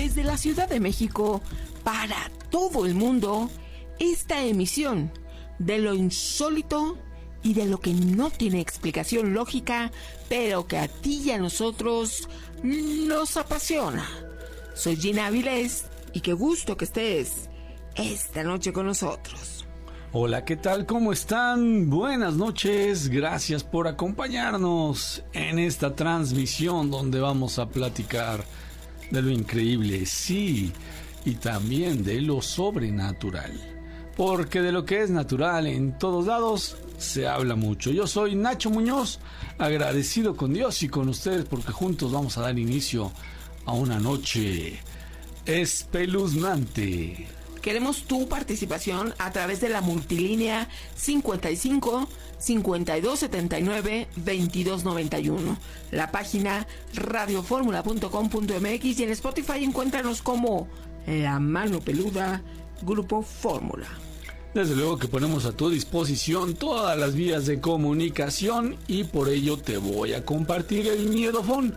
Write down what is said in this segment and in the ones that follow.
desde la Ciudad de México para todo el mundo, esta emisión de lo insólito y de lo que no tiene explicación lógica, pero que a ti y a nosotros nos apasiona. Soy Gina Avilés y qué gusto que estés esta noche con nosotros. Hola, ¿qué tal? ¿Cómo están? Buenas noches, gracias por acompañarnos en esta transmisión donde vamos a platicar de lo increíble, sí, y también de lo sobrenatural. Porque de lo que es natural en todos lados se habla mucho. Yo soy Nacho Muñoz, agradecido con Dios y con ustedes porque juntos vamos a dar inicio a una noche espeluznante. Queremos tu participación a través de la multilínea 55 52 79 22 91, la página radioformula.com.mx y en Spotify encuéntranos como La Mano Peluda Grupo Fórmula. Desde luego que ponemos a tu disposición todas las vías de comunicación y por ello te voy a compartir el miedofón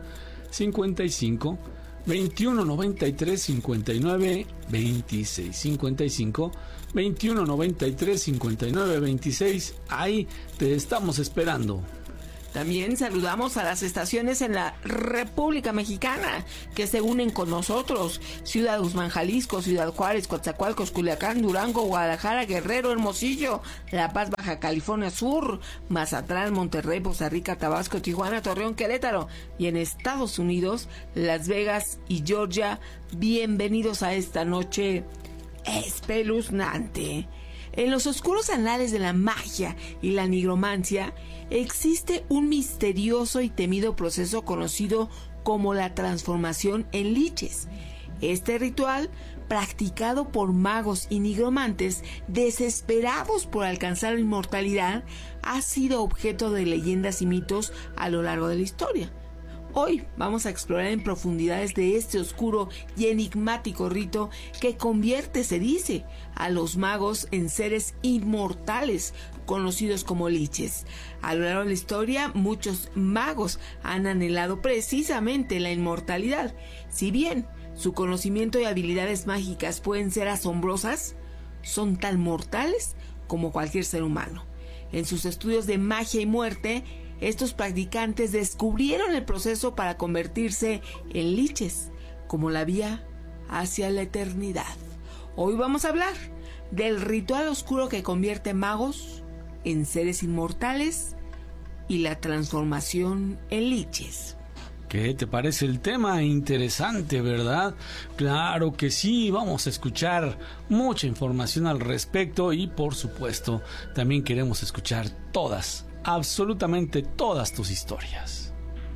55 21 93 59 26 55 21 93 59 26. Ahí te estamos esperando. También saludamos a las estaciones en la República Mexicana que se unen con nosotros: Ciudad Guzmán, Jalisco, Ciudad Juárez, Coatzacoalcos, Culiacán, Durango, Guadalajara, Guerrero, Hermosillo, La Paz, Baja California Sur, Mazatlán, Monterrey, Poza Rica, Tabasco, Tijuana, Torreón, Querétaro y en Estados Unidos, Las Vegas y Georgia. Bienvenidos a esta noche espeluznante. En los oscuros anales de la magia y la nigromancia existe un misterioso y temido proceso conocido como la transformación en liches. Este ritual, practicado por magos y nigromantes desesperados por alcanzar la inmortalidad, ha sido objeto de leyendas y mitos a lo largo de la historia. Hoy vamos a explorar en profundidades de este oscuro y enigmático rito que convierte, se dice, a los magos en seres inmortales, conocidos como liches. A lo largo de la historia, muchos magos han anhelado precisamente la inmortalidad. Si bien su conocimiento y habilidades mágicas pueden ser asombrosas, son tan mortales como cualquier ser humano. En sus estudios de magia y muerte, estos practicantes descubrieron el proceso para convertirse en liches, como la vía hacia la eternidad. Hoy vamos a hablar del ritual oscuro que convierte magos en seres inmortales y la transformación en liches. ¿Qué te parece el tema? Interesante, ¿verdad? Claro que sí, vamos a escuchar mucha información al respecto y por supuesto también queremos escuchar absolutamente todas tus historias.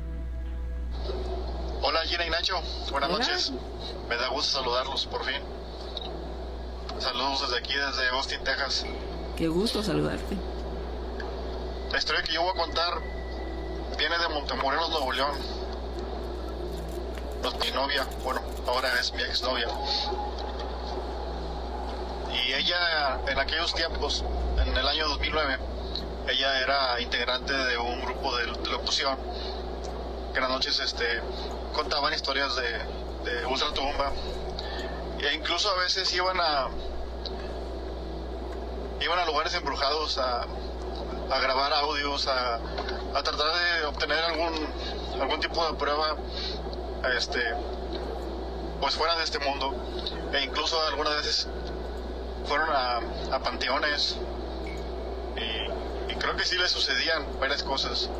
Hola Gina y Nacho, buenas noches. Me da gusto saludarlos por fin. Saludos desde aquí, desde Austin, Texas. Qué gusto saludarte. La historia que yo voy a contar viene de Montemorelos, Nuevo León. Mi novia, bueno, ahora es mi exnovia. Y ella, en aquellos tiempos, en el año 2009, ella era integrante de un grupo de locución que en las noches contaban historias de ultratumba e incluso a veces iban a lugares embrujados a grabar audios, a tratar de obtener algún tipo de prueba pues fuera de este mundo, e incluso algunas veces fueron a panteones y creo que sí le sucedían varias cosas.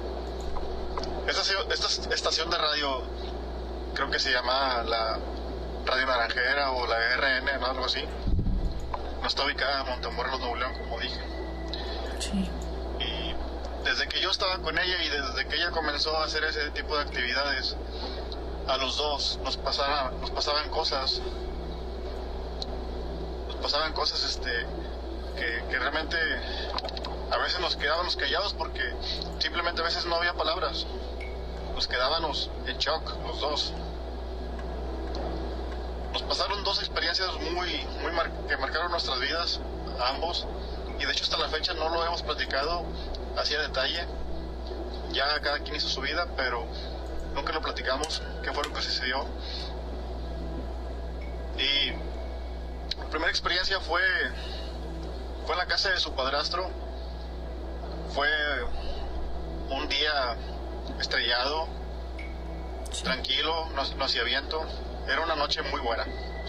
Esta estación de radio creo que se llama la Radio Naranjera o la RN, ¿no? Algo así. No está ubicada en Montemorelos, Nuevo León, como dije. Sí. Y desde que yo estaba con ella y desde que ella comenzó a hacer ese tipo de actividades, a los dos nos pasaban cosas. Nos pasaban cosas que realmente a veces nos quedábamos callados porque simplemente a veces no había palabras. Nos quedábamos en shock los dos. Nos pasaron dos experiencias que marcaron nuestras vidas, a ambos, y de hecho hasta la fecha no lo hemos platicado así a detalle. Ya cada quien hizo su vida, pero nunca lo platicamos, qué fue lo que sucedió. Y la primera experiencia fue en la casa de su padrastro. Fue un día estrellado, tranquilo, no hacía viento. Era una noche muy buena.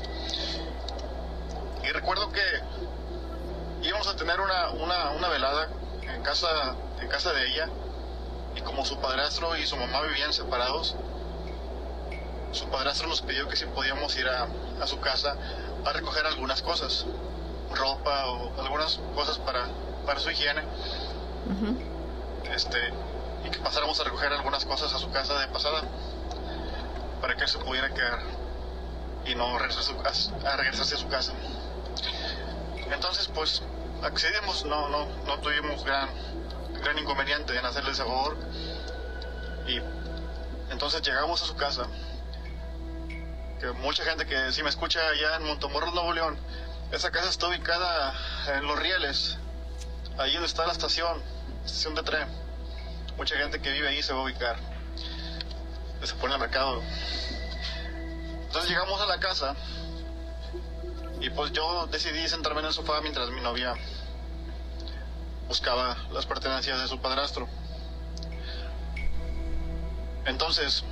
Y recuerdo que íbamos a tener una velada en casa de ella. Y como su padrastro y su mamá vivían separados, su padrastro nos pidió que si podíamos ir a su casa a recoger algunas cosas, ropa o algunas cosas para su higiene. Y que pasáramos a recoger algunas cosas a su casa de pasada para que él se pudiera quedar y no regresarse a su casa. Entonces pues accedimos, no tuvimos gran inconveniente en hacerle ese favor. Y entonces llegamos a su casa, que mucha gente que si me escucha allá en Montemorro, Nuevo León, esa casa está ubicada en Los Rieles, ahí donde está la estación de tren. Mucha gente que vive ahí se va a ubicar, se pone al mercado. Entonces llegamos a la casa y pues yo decidí sentarme en el sofá mientras mi novia buscaba las pertenencias de su padrastro. Entonces,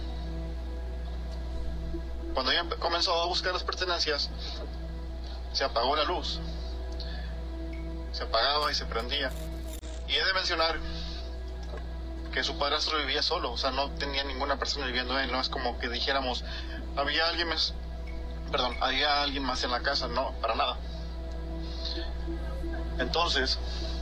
cuando ella comenzó a buscar las pertenencias, se apagó la luz. Se apagaba y se prendía. Y he de mencionar que su padrastro vivía solo, o sea, no tenía ninguna persona viviendo él, no es como que dijéramos, había alguien más en la casa, no, para nada. Entonces,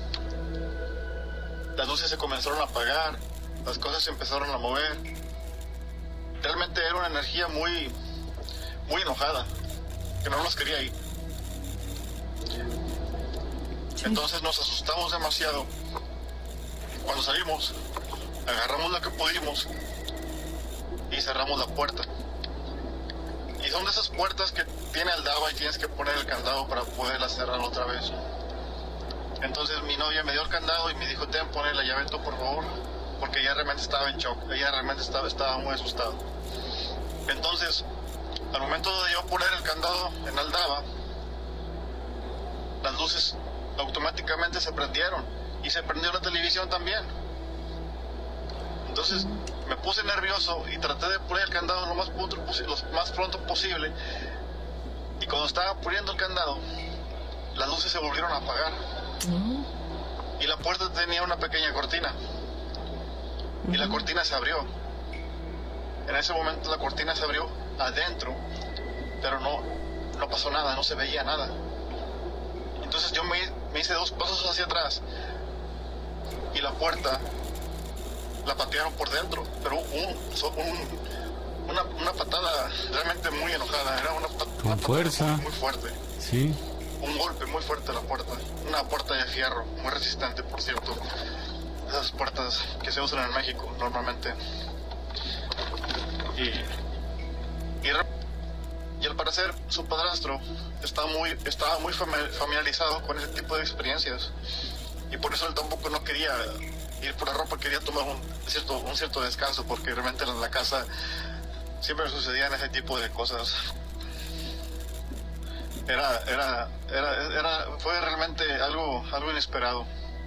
las luces se comenzaron a apagar, las cosas se empezaron a mover. Realmente era una energía muy enojada, que no nos quería ir. Entonces nos asustamos demasiado. Cuando salimos, agarramos la que pudimos y cerramos la puerta. Y son de esas puertas que tiene aldaba y tienes que poner el candado para poderla cerrar otra vez. Entonces mi novia me dio el candado y me dijo, ponle la llave tú, por favor, porque ella realmente estaba en shock, ella realmente estaba muy asustada. Entonces, al momento de yo poner el candado en aldaba, las luces automáticamente se prendieron y se prendió la televisión también. Entonces me puse nervioso y traté de poner el candado lo más pronto posible, y cuando estaba poniendo el candado, las luces se volvieron a apagar. Y la puerta tenía una pequeña cortina y la cortina se abrió. En ese momento la cortina se abrió adentro, pero no pasó nada, no se veía nada. Entonces yo me hice 2 pasos hacia atrás y la puerta la patearon por dentro, pero una patada realmente muy enojada, era una con fuerza, muy fuerte. Sí. Un golpe muy fuerte a la puerta, una puerta de fierro, muy resistente, por cierto. Esas puertas que se usan en México normalmente. Y al parecer su padrastro estaba muy familiarizado con ese tipo de experiencias, y por eso él tampoco no quería ir por la ropa, quería tomar un cierto descanso, porque realmente en la casa siempre sucedían ese tipo de cosas. Fue realmente algo inesperado.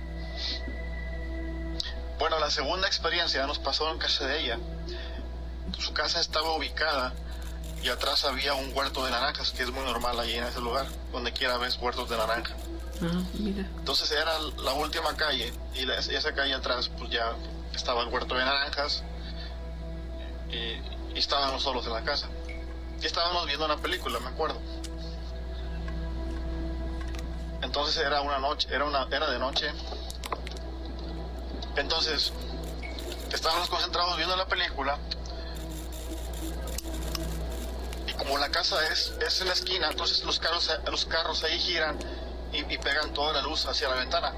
Bueno, la segunda experiencia nos pasó en casa de ella. Su casa estaba ubicada y atrás había un huerto de naranjas, que es muy normal allí en ese lugar, donde quiera ves huertos de naranja. Mira. Entonces era la última calle, y esa calle atrás pues ya estaba el huerto de naranjas, y estábamos solos en la casa. Y estábamos viendo una película, me acuerdo. Entonces era de noche. Entonces estábamos concentrados viendo la película, y como la casa es en la esquina, entonces los carros ahí giran y pegan toda la luz hacia la ventana,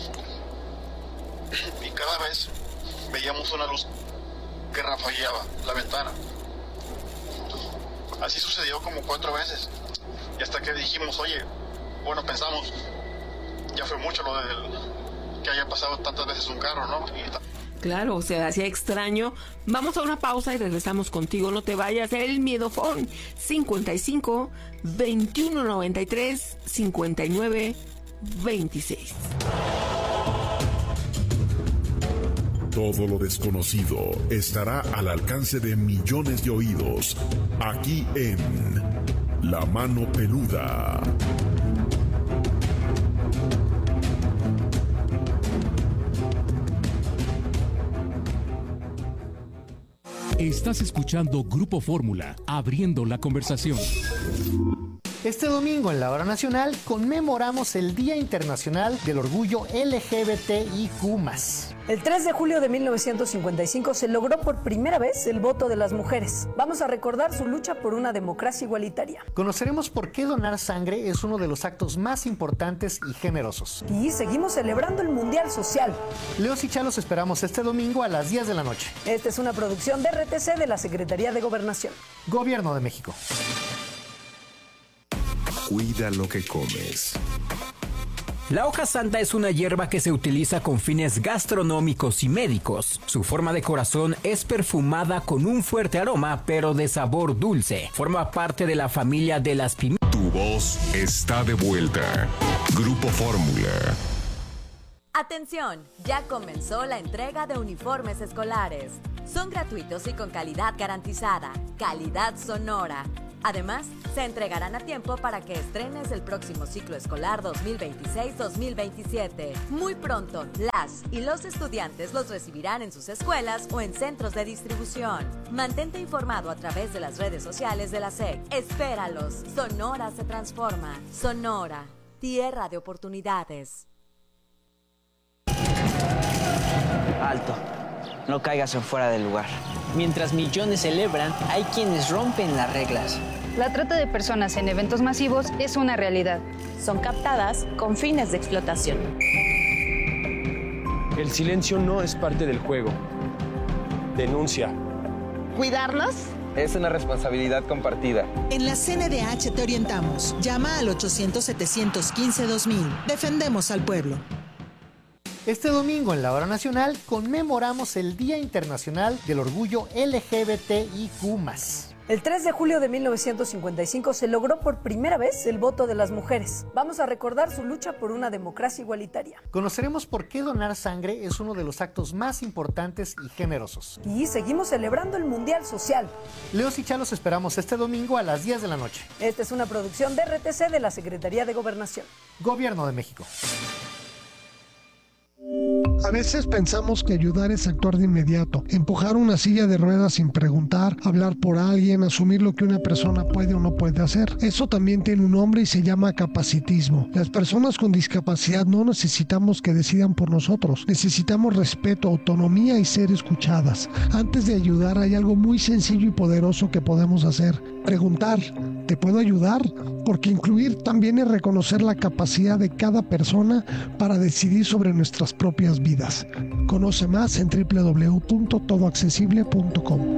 y cada vez veíamos una luz que rafagueaba la ventana. Así sucedió como 4 veces, y hasta que dijimos, oye, bueno, pensamos, ya fue mucho lo del que haya pasado tantas veces un carro, ¿no? Claro, o sea, hacía extraño. Vamos a una pausa y regresamos contigo. No te vayas. El Miedofón 55 21 93 59 26. Todo lo desconocido estará al alcance de millones de oídos, aquí en La Mano Peluda. Estás escuchando Grupo Fórmula, abriendo la conversación. Este domingo en la Hora Nacional conmemoramos el Día Internacional del Orgullo LGBTIQ+. El 3 de julio de 1955 se logró por primera vez el voto de las mujeres. Vamos a recordar su lucha por una democracia igualitaria. Conoceremos por qué donar sangre es uno de los actos más importantes y generosos. Y seguimos celebrando el Mundial Social. Leos y Chá los esperamos este domingo a las 10 de la noche. Esta es una producción de RTC de la Secretaría de Gobernación. Gobierno de México. Cuida lo que comes. La hoja santa es una hierba que se utiliza con fines gastronómicos y médicos. Su forma de corazón es perfumada con un fuerte aroma, pero de sabor dulce. Forma parte de la familia de las pimientas. Tu voz está de vuelta. Grupo Fórmula. Atención, ya comenzó la entrega de uniformes escolares. Son gratuitos y con calidad garantizada, calidad sonora. Además, se entregarán a tiempo para que estrenes el próximo ciclo escolar 2026-2027. Muy pronto, las y los estudiantes los recibirán en sus escuelas o en centros de distribución. Mantente informado a través de las redes sociales de la SEC. Espéralos. Sonora se transforma. Sonora, tierra de oportunidades. Alto. No caigas en fuera del lugar. Mientras millones celebran, hay quienes rompen las reglas. La trata de personas en eventos masivos es una realidad. Son captadas con fines de explotación. El silencio no es parte del juego. Denuncia. ¿Cuidarnos? Es una responsabilidad compartida. En la CNDH te orientamos. Llama al 800-715-2000. Defendemos al pueblo. Este domingo en la Hora Nacional conmemoramos el Día Internacional del Orgullo LGBTIQ+. El 3 de julio de 1955 se logró por primera vez el voto de las mujeres. Vamos a recordar su lucha por una democracia igualitaria. Conoceremos por qué donar sangre es uno de los actos más importantes y generosos. Y seguimos celebrando el Mundial Social. Leos y Chá los esperamos este domingo a las 10 de la noche. Esta es una producción de RTC de la Secretaría de Gobernación. Gobierno de México. A veces pensamos que ayudar es actuar de inmediato, empujar una silla de ruedas sin preguntar, hablar por alguien, asumir lo que una persona puede o no puede hacer. Eso también tiene un nombre y se llama capacitismo. Las personas con discapacidad no necesitamos que decidan por nosotros, necesitamos respeto, autonomía y ser escuchadas. Antes de ayudar hay algo muy sencillo y poderoso que podemos hacer: preguntar, ¿te puedo ayudar? Porque incluir también es reconocer la capacidad de cada persona para decidir sobre nuestras propias vidas. Conoce más en www.todoaccesible.com.